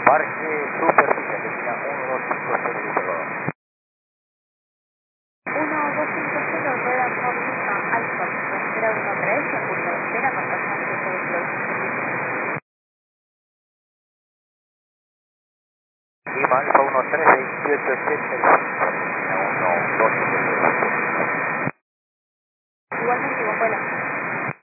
Marque superficie, destina 1250 1250 rueda Nordica Alfa, frontera 13, a curva de espera, marcación 128. Lima Alfa 13, 2885.